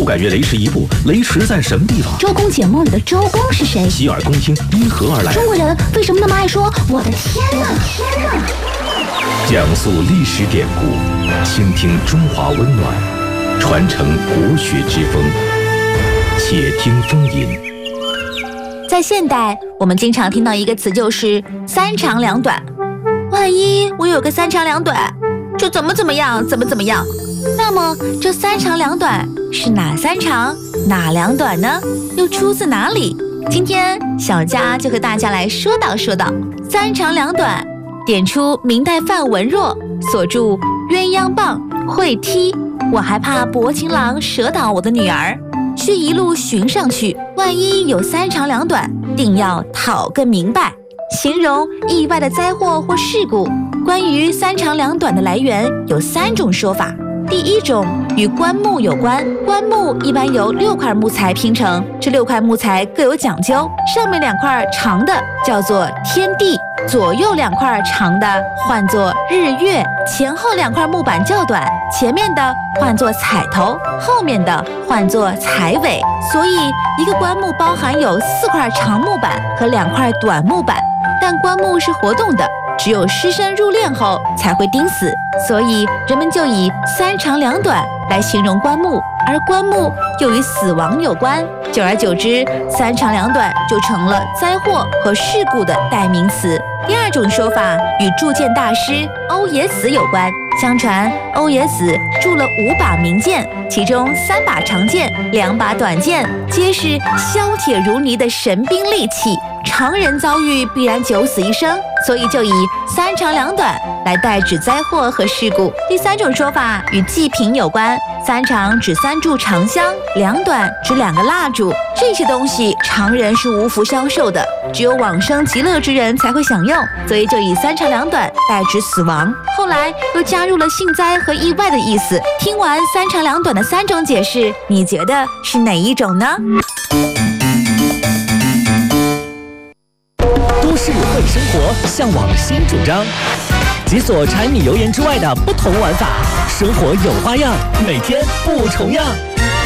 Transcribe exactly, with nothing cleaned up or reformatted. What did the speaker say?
不敢越雷池一步，雷池在什么地方？ 周公解梦里的周公是谁？ 洗耳恭听，因何而来？ 中国人为什么那么爱说我的天哪？天哪！ 讲述历史典故，倾听中华温暖，传承国学之风。且听风吟。 在现代，我们经常听到一个词，就是三长两短。万一我有个三长两短，就怎么怎么样，怎么怎么样。那么这三长两短是哪三长哪两短呢？又出自哪里？今天小佳就和大家来说道说道三长两短，点出明代范文若所著《鸳鸯棒会踢》，我还怕薄情郎折倒我的女儿，需一路寻上去，万一有三长两短，定要讨个明白。形容意外的灾祸或事故。关于三长两短的来源有三种说法。第一种与棺木有关，棺木一般由六块木材拼成，这六块木材各有讲究，上面两块长的叫做天地，左右两块长的唤作日月，前后两块木板较短，前面的唤作彩头，后面的唤作彩尾。所以一个棺木包含有四块长木板和两块短木板，但棺木是活动的，只有尸身入殓后才会钉死，所以人们就以三长两短来形容棺木，而棺木又与死亡有关，久而久之，三长两短就成了灾祸和事故的代名词。第二种说法与铸剑大师欧冶子有关。相传欧冶子铸了五把名剑，其中三把长剑，两把短剑，皆是削铁如泥的神兵利器，常人遭遇必然九死一生，所以就以三长两短来代指灾祸和事故。第三种说法与祭品有关，三长指三炷长香，两短指两个蜡烛，这些东西常人是无福消受的，只有往生极乐之人才会享用，所以就以三长两短代指死亡。后来又加入了幸灾和意外的意思。听完三长两短的三种解释，你觉得是哪一种呢？ 都市会生活向往新主张，解锁柴米油盐之外的不同玩法，生活有花样，每天不重样。